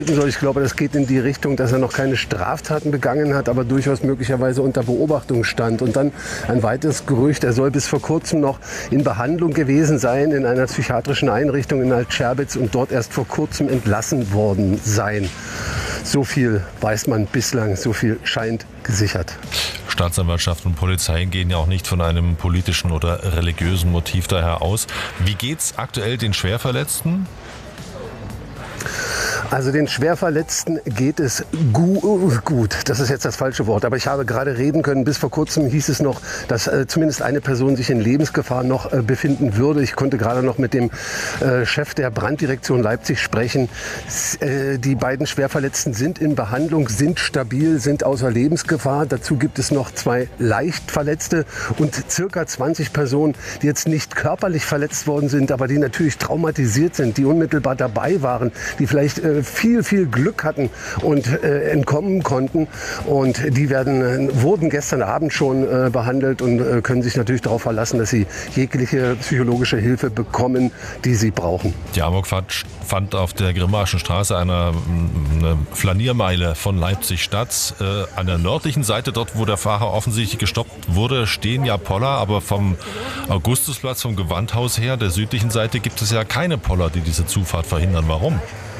Ich glaube, das geht in die Richtung, dass er noch keine Straftaten begangen hat, aber durchaus möglicherweise unter Beobachtung stand. Und dann ein weiteres Gerücht, er soll bis vor kurzem noch in Behandlung gewesen sein in einer psychiatrischen Einrichtung in Altscherbitz und dort erst vor kurzem entlassen worden sein. So viel weiß man bislang, so viel scheint gesichert. Staatsanwaltschaft und Polizei gehen ja auch nicht von einem politischen oder religiösen Motiv daher aus. Wie geht's aktuell den Schwerverletzten? Also den Schwerverletzten geht es gut. Das ist jetzt das falsche Wort. Aber ich habe gerade reden können. Bis vor kurzem hieß es noch, dass zumindest eine Person sich in Lebensgefahr noch befinden würde. Ich konnte gerade noch mit dem Chef der Branddirektion Leipzig sprechen. Die beiden Schwerverletzten sind in Behandlung, sind stabil, sind außer Lebensgefahr. Dazu gibt es noch 2 Leichtverletzte und circa 20 Personen, die jetzt nicht körperlich verletzt worden sind, aber die natürlich traumatisiert sind, die unmittelbar dabei waren, die vielleicht viel Glück hatten und entkommen konnten. Und die wurden gestern Abend schon behandelt und können sich natürlich darauf verlassen, dass sie jegliche psychologische Hilfe bekommen, die sie brauchen. Die Amokfahrt fand auf der Grimmaschen Straße, eine Flaniermeile von Leipzig statt. An der nördlichen Seite, dort wo der Fahrer offensichtlich gestoppt wurde, stehen ja Poller, aber vom Augustusplatz, vom Gewandhaus her, der südlichen Seite, gibt es ja keine Poller, die diese Zufahrt verhindern. Warum?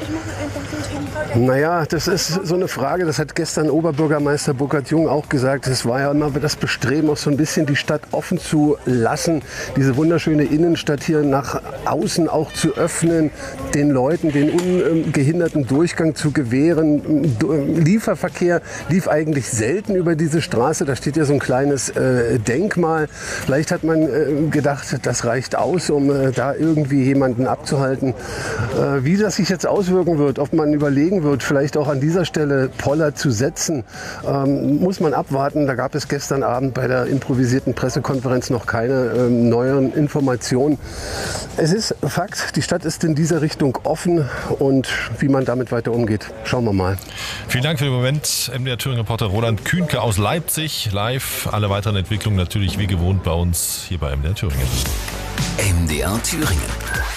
Naja, das ist so eine Frage, das hat gestern Oberbürgermeister Burkhard-Jung auch gesagt. Es war ja immer das Bestreben, auch so ein bisschen die Stadt offen zu lassen, diese wunderschöne Innenstadt hier nach außen auch zu öffnen, den Leuten den ungehinderten Durchgang zu gewähren. Lieferverkehr lief eigentlich selten über diese Straße, da steht ja so ein kleines Denkmal. Vielleicht hat man gedacht, das reicht aus, um da irgendwie jemanden abzuhalten. Wie das sich jetzt auswirken wird, ob man überlegen wird, vielleicht auch an dieser Stelle Poller zu setzen, muss man abwarten. Da gab es gestern Abend bei der improvisierten Pressekonferenz noch keine neueren Informationen. Es ist Fakt, die Stadt ist in dieser Richtung offen und wie man damit weiter umgeht, schauen wir mal. Vielen Dank für den Moment. MDR Thüringen-Reporter Roland Kühnke aus Leipzig. Live, alle weiteren Entwicklungen natürlich wie gewohnt bei uns hier bei MDR Thüringen. MDR Thüringen.